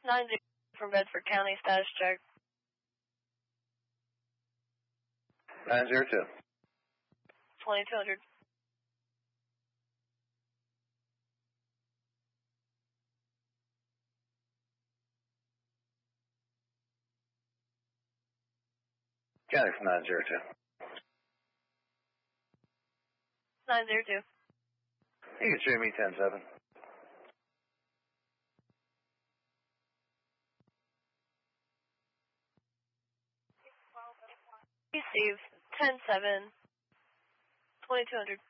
90 from Bedford County, status check. 902. 2200. County from 902. 902. You can stream me 10-7. Receive 10-7, 2200.